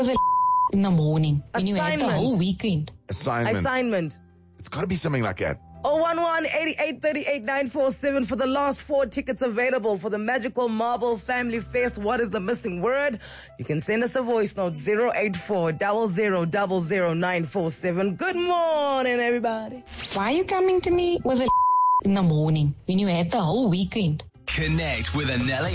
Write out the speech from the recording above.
in the morning when you had the whole weekend? Assignment. It's got to be something like that. 011-8838-947 for the last 4 tickets available for the Magical Marble Family Fest. What is the missing word? You can send us a voice note 084-0000-947. Good morning, everybody. Why are you coming to me with in the morning when you had the whole weekend? Connect with Anele